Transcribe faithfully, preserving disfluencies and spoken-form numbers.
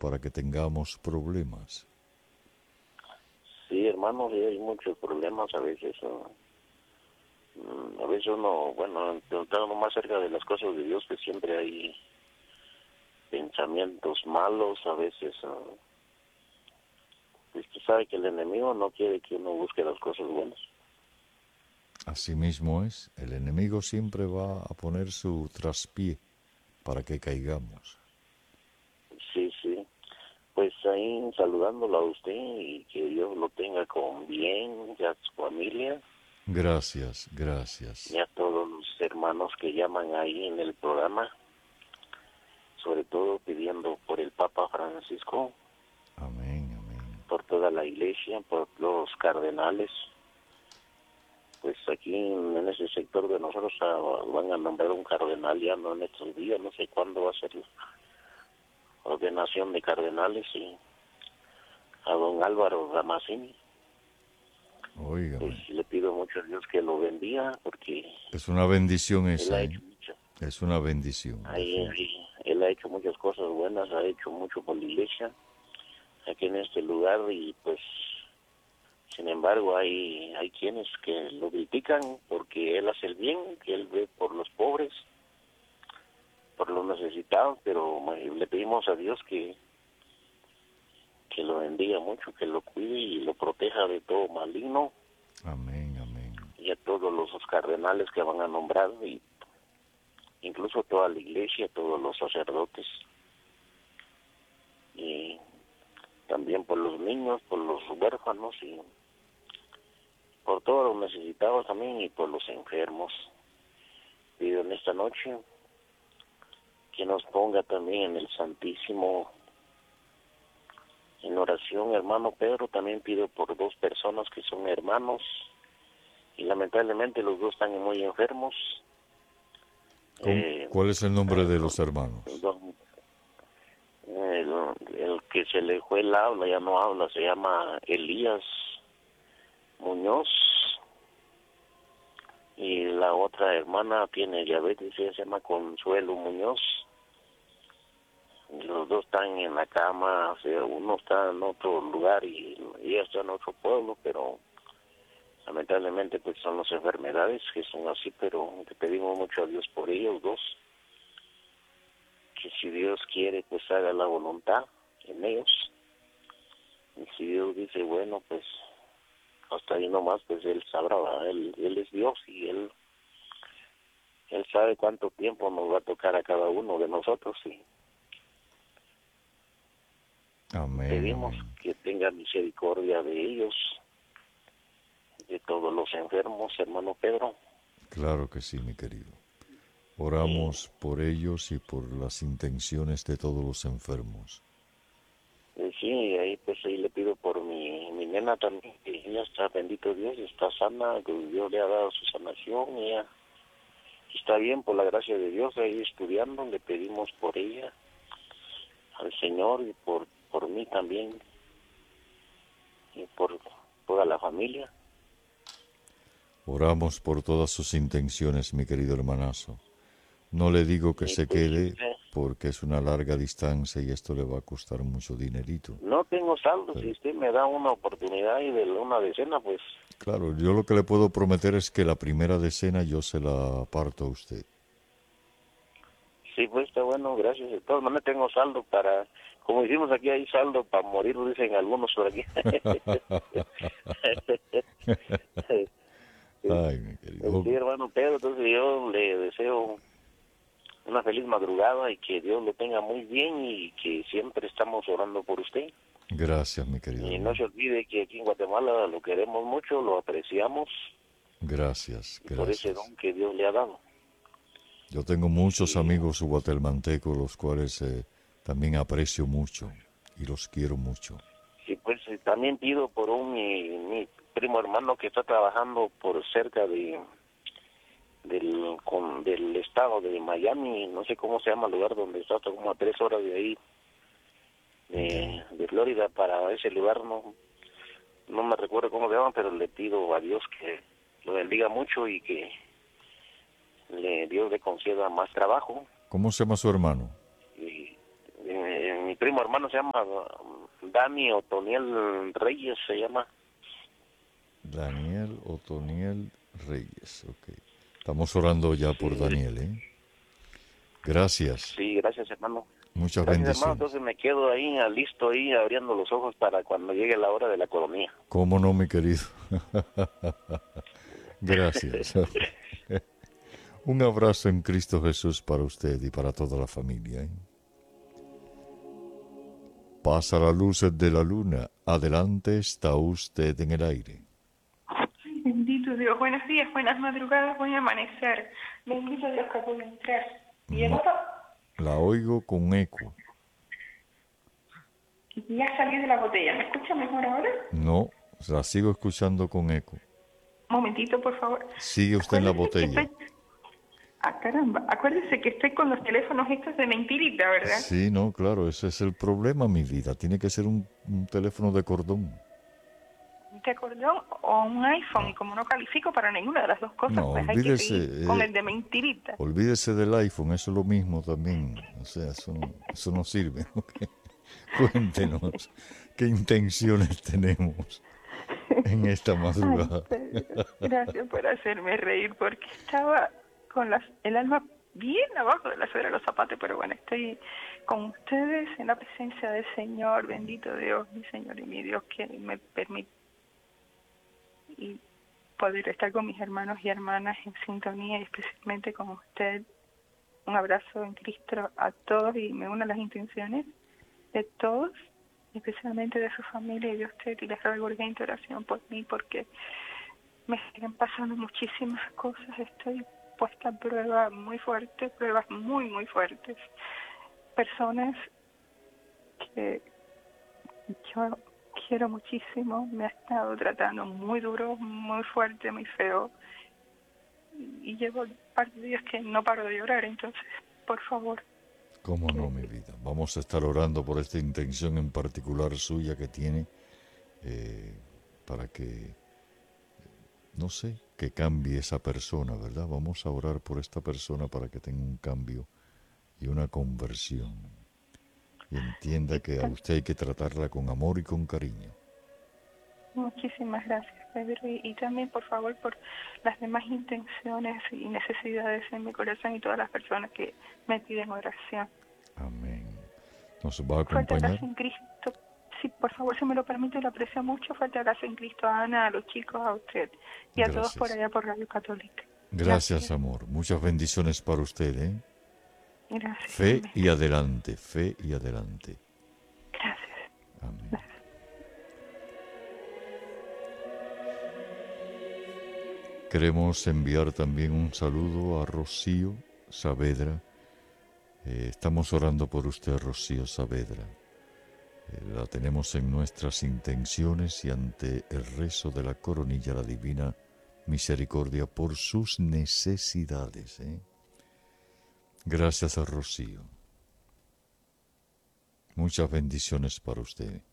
para que tengamos problemas. Sí, hermano, sí hay muchos problemas a veces. ¿No? A veces uno, bueno, estando más cerca de las cosas de Dios, que siempre hay pensamientos malos, a veces. ¿No? Usted sabe que el enemigo no quiere que uno busque las cosas buenas. Así mismo es, el enemigo siempre va a poner su traspié para que caigamos. Sí, sí. Pues ahí saludándolo a usted y que Dios lo tenga con bien, y a su familia. Gracias, gracias. Y a todos los hermanos que llaman ahí en el programa, sobre todo pidiendo por el Papa Francisco, Amén, amén. por toda la iglesia, por los cardenales. Pues aquí en ese sector de nosotros ah, van a nombrar un cardenal ya no en estos días, no sé cuándo va a ser la ordenación de cardenales, y a don Álvaro Damasceni. Pues Óigame, le pido mucho a Dios que lo bendiga, porque es una bendición él ha esa, ¿eh? hecho mucho. Es una bendición, Ahí, definitivamente. ahí, él ha hecho muchas cosas buenas, ha hecho mucho por la iglesia aquí en este lugar, y pues sin embargo hay hay quienes que lo critican porque él hace el bien, que él ve por los pobres, por los necesitados, pero le pedimos a Dios que que lo bendiga mucho, que lo cuide y lo proteja de todo maligno, Amén, amén. y a todos los cardenales que van a nombrar, y incluso toda la iglesia, todos los sacerdotes, y también por los niños, por los huérfanos y por todos los necesitados también, y por los enfermos. Pido en esta noche que nos ponga también en el Santísimo en oración, hermano Pedro. También pido por dos personas que son hermanos y lamentablemente los dos están muy enfermos. ¿Cómo- Eh, ¿Cuál es el nombre eh, de los hermanos? don- el, el que se le fue el habla, ya no habla, se llama Elías Muñoz, y la otra hermana tiene diabetes, ella se llama Consuelo Muñoz. Los dos están en la cama, o sea, uno está en otro lugar y ella está en otro pueblo, pero lamentablemente pues son las enfermedades que son así, pero le pedimos mucho a Dios por ellos dos, que si Dios quiere pues haga la voluntad en ellos, y si Dios dice bueno pues hasta ahí nomás, pues Él sabrá, ¿verdad? él, él es Dios, y Él Él sabe cuánto tiempo nos va a tocar a cada uno de nosotros, y Amén, pedimos amén. que tenga misericordia de ellos, de todos los enfermos, hermano Pedro. Claro que sí, mi querido. Y, Oramos por ellos y por las intenciones de todos los enfermos. y sí, ahí pues ahí le pido por mi, mi nena también, que ella está, bendito Dios, está sana, que Dios le ha dado su sanación, y ella está bien por la gracia de Dios, ahí estudiando. Le pedimos por ella al Señor, y por, por mí también, y por toda la familia. Oramos por todas sus intenciones, mi querido hermanazo. No le digo que Y se pues quede este, porque es una larga distancia y esto le va a costar mucho dinerito. no tengo saldo, si Pero, usted me da una oportunidad y de una decena, pues claro, yo lo que le puedo prometer es que la primera decena yo se la aparto a usted. sí, pues está bueno, gracias. De todas maneras tengo saldo para, como decimos aquí, hay saldo para morir, dicen algunos por aquí. Sí, Ay, mi querido. pues Oh, sí, hermano Pedro, entonces yo le deseo una feliz madrugada y que Dios lo tenga muy bien, y que siempre estamos orando por usted. gracias, mi querido Y no hermano. se olvide que aquí en Guatemala lo queremos mucho, lo apreciamos, Gracias, y por ese gracias. don que Dios le ha dado. Yo tengo muchos Y amigos guatemaltecos, los cuales eh, también aprecio mucho y los quiero mucho. sí, pues eh, también pido por un mi, mi primo hermano que está trabajando por cerca de del con, del estado de Miami, no sé cómo se llama el lugar donde está, está como a tres horas de ahí, de, Ya. de Florida, para ese lugar, no no me recuerdo cómo se llama, pero le pido a Dios que lo bendiga mucho, y que le Dios le conceda más trabajo. ¿Cómo se llama su hermano? Y eh, mi primo hermano se llama Dani Otoniel Reyes, se llama. Daniel Otoniel Reyes, ok. Estamos orando ya por Sí. Daniel, ¿eh? Gracias. Sí, gracias, hermano. Muchas Gracias, hermano. bendiciones. Entonces me quedo ahí, listo, ahí, abriendo los ojos para cuando llegue la hora de la economía. ¿Cómo no, mi querido? Gracias. Un abrazo en Cristo Jesús para usted y para toda la familia, ¿eh? Pasa la luz de la luna. Adelante, está usted en el aire. Bendito Dios, buenos días, buenas madrugadas, buen amanecer. Bendito Dios que puedo entrar. ¿Y el Ma- otro? La oigo con eco. Ya salí de la botella, ¿me escucha mejor ahora? No, la sigo escuchando con eco. Un momentito, por favor. Sigue usted en la Acuérdese que botella. estoy- Ah, caramba, acuérdese que estoy con los teléfonos estos de mentirita, ¿verdad? Sí, no, claro, ese es el problema, mi vida. Tiene que ser un, un teléfono de cordón. ¿Te acordó? O un iPhone, y como no califico para ninguna de las dos cosas, No, pues hay que olvídese, seguir con eh, el de mentirita. Olvídese del iPhone, eso es lo mismo también. O sea, eso no, eso no sirve. ¿Ok? Cuéntenos, ¿qué intenciones tenemos en esta madrugada? Ay, Pedro, gracias por hacerme reír, porque estaba con las, el alma bien abajo de la suela de los zapatos, pero bueno, estoy con ustedes en la presencia del Señor, bendito Dios, mi Señor y mi Dios, que me permite y poder estar con mis hermanos y hermanas en sintonía, y especialmente con usted. Un abrazo en Cristo a todos, y me uno a las intenciones de todos, especialmente de su familia y de usted, y les ruego urgente oración por mí, porque me siguen pasando muchísimas cosas. Estoy puesta a prueba muy fuerte, pruebas muy, muy fuertes. Personas que yo quiero muchísimo me ha estado tratando muy duro, muy fuerte, muy feo. Y llevo un par de días que no paro de llorar, entonces, por favor. ¿Cómo no, mi vida? Vamos a estar orando por esta intención en particular suya que tiene, eh, para que, no sé, que cambie esa persona, ¿verdad? Vamos a orar por esta persona para que tenga un cambio y una conversión. Y entienda que a usted hay que tratarla con amor y con cariño. Muchísimas gracias, Pedro. Y, y también, por favor, por las demás intenciones y necesidades en mi corazón y todas las personas que me piden oración. Amén. ¿Nos va a Fuerte acompañar? abrazo en Cristo. Sí, por favor, si me lo permite, lo aprecio mucho. Fuerte abrazo en Cristo a Ana, a los chicos, a usted y a Gracias. todos por allá por Radio Católica. Gracias, amor. Muchas bendiciones para usted, ¿eh? Gracias. Fe Amén. y adelante, fe y adelante. Gracias. Amén. Queremos enviar también un saludo a Rocío Saavedra. Eh, estamos orando por usted, Rocío Saavedra. Eh, la tenemos en nuestras intenciones y ante el rezo de la coronilla, la divina misericordia por sus necesidades, ¿eh? Gracias a Rocío. Muchas bendiciones para usted.